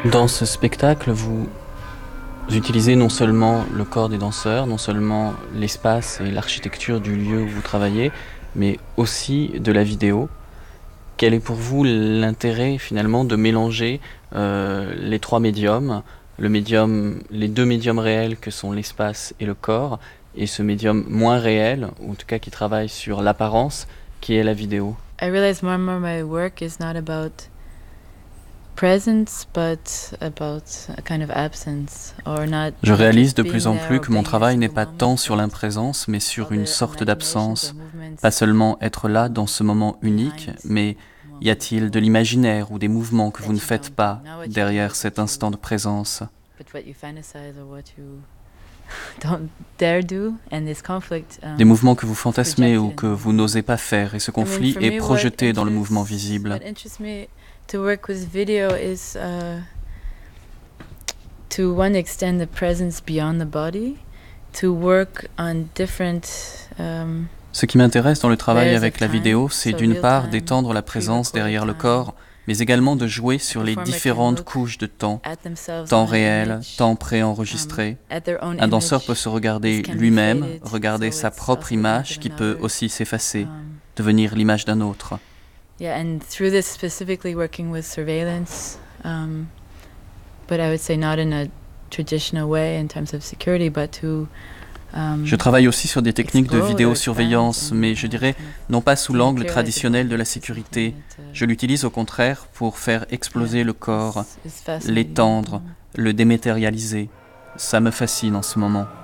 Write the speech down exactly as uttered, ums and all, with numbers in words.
Dans ce spectacle, vous utilisez non seulement le corps des danseurs, non seulement l'espace et l'architecture du lieu où vous travaillez, mais aussi de la vidéo. Quel est pour vous l'intérêt finalement de mélanger euh, les trois médiums, le médium, les deux médiums réels que sont l'espace et le corps, et ce médium moins réel, ou en tout cas qui travaille sur l'apparence, qui est la vidéo? I realize more and more my work is not about presence, but about a kind of absence, or not. Je not réalise just de being plus en there plus or que mon being in a travail n'est single pas moment, tant sur but l'imprésence, mais sur all une the sorte imaginations or d'absence. movements Pas seulement être là dans ce moment unique, behind mais the moment. y a-t-il de l'imaginaire ou des mouvements que vous ne That you faites don't do, pas not what you derrière do, cet but you, instant de présence? but what you fantasize or what you don't dare do, and this conflict. Des Um, mouvements que vous fantasmez ou projected que in the vous movement. n'osez pas faire, et ce I mean, conflit for est me, what projeté dans le mouvement interests visible. what interests me to work with video is uh, to one extend the presence beyond the body, to work on different. Um, Ce qui m'intéresse dans le travail layers avec of la time, vidéo, c'est so d'une real part time, d'étendre la présence pre-recorded derrière le time. corps, mais également de jouer A sur les performer can différentes look couches de temps, at themselves temps on an réel, image, temps um, préenregistré. at their own Un danseur peut image. se This regarder can be lui-même, faded, regarder so sa it's propre also the image image of qui peut another. aussi s'effacer, Um, devenir l'image d'un autre. yeah, and through this specifically working with surveillance, um, but I would say not in a traditional way in terms of security, but to um, Je travaille aussi sur des techniques de explore or vidéosurveillance, expand and, mais je uh, dirais kind of non pas sous l'angle dematerialize the traditionnel de body. la This is sécurité. something that, uh, Je l'utilise au contraire pour faire exploser yeah, le corps, is- is fascinating. l'étendre, le dématérialiser. Ça me fascine en ce moment.